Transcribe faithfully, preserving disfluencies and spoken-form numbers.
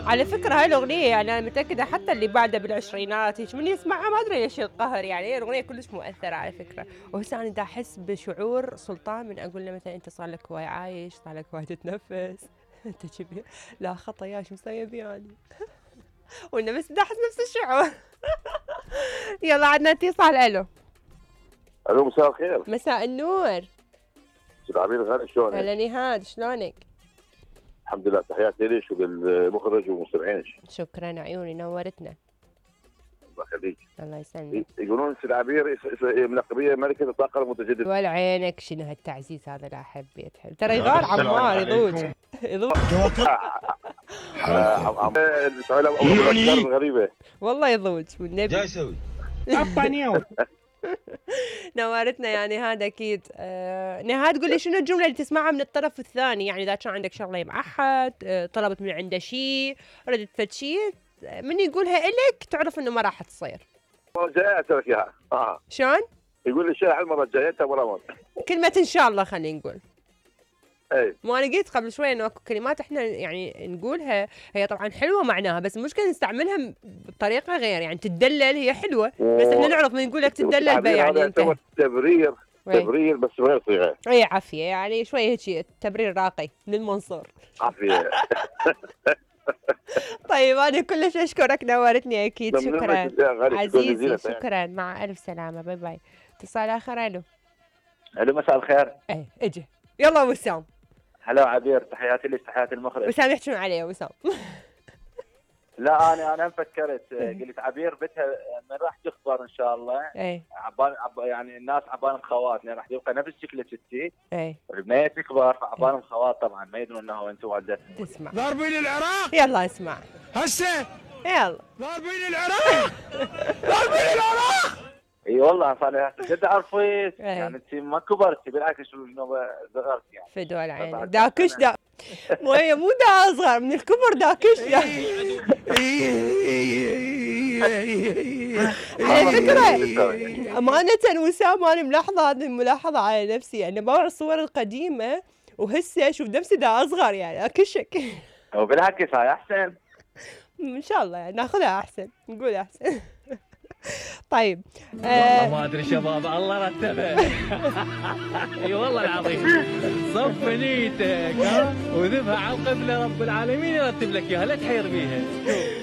على فكرة هاي الأغنية يعني أنا متأكدة حتى اللي بعدها بالعشرينات هيك من يسمعها ما أدري ليش القهر، يعني هي الأغنية كلش مؤثرة على فكرة. وهسه أنا دا أحس بشعور سلطان من أقول له مثلا أنت صار لك هواي عايش، صار لك هواي تتنفس أنت كبير، لا خطا يا شو مسوي يعني وأنا بس دا أحس نفس الشعور. يلا عندنا اتصال. ألو. الو مساء الخير. مساء النور. استاذ عبير غالي شلونك؟ هلا نهاد شلونك؟ الحمد لله، تحياتي ليش وبالمخرج ومستمعينك. شكرا عيوني نورتنا. الله يخليك. الله يسلمك. يقولون استاذ عبير ملقبيه ملكه الطاقه المتجدده. ولا عينك شنو هالتعزيز هذا، لا احب يتحب ترى يغار عمار يضوج يضوج غريبه والله يضوج والنبي. جاي يسوي؟ نورتنا يعني هذا اكيد. آه نهاد قولي شنو الجمله اللي تسمعها من الطرف الثاني، يعني اذا كان عندك شغله مع احد، آه طلبت من عنده شيء، ردت فد شيء، من يقولها الك تعرف انه ما راح تصير. المره الجايه اترك اياها. اه شلون؟ يقول لي الشارع المره الجايه انت ورا كلمه ان شاء الله خلينا نقول. اي ما انا قلت قبل شوي انه اكو كلمات احنا يعني نقولها هي طبعا حلوه معناها، بس المشكله نستعملها بطريقه غير، يعني تدلل هي حلوه بس احنا نعرف من نقول لك تدلل بها يعني انت تبرير تبرير بس غير صيغه. اي عافيه يعني شوي هيك تبرير راقي للمنصور. عافيه. طيب انا كلش اشكرك نورتني اكيد. شكرا عزيزي شكرا مع الف سلامه باي باي. اتصال اخر. الو. الو مساء الخير. ايه اجي يلا وسام. هلا عبير تحياتي لك تحياتي المخرج. وسام يحجون علي يا وسام. لا انا انا مفكرت قلت عبير بتها من راح تخبر ان شاء الله. ايه عبان عب يعني الناس عبالهم خواتنا راح يبقى نفس شكلك انتي. ايه ما تكبر فعبالهم خوات طبعا ما يدرون انه انتم والدتهم. تسمع ضاربين العراق يلا اسمع هسه يلا ضاربين العراق ضاربين العراق. اي والله صار لي جد عرفت يعني انت ما كبرتي بالعكس شنو صغرتي يعني. فدوا العين داكش دا مو هي مو دا اصغر من الكبر داكش دا. على فكرة أمانة وسام أنا ملاحظة هذه الملاحظة على نفسي، يعني بورع الصور القديمة وهسه أشوف نفسي دا أصغر يعني أكشك. وبالعكس هاي أحسن. إن شاء الله يعني ناخذها أحسن نقول أحسن. طيب والله ما ادري شباب الله رتبه. اي والله العظيم صف نيتك ها وذبها على القبله رب العالمين يرتب لك اياها لا تحير بيها.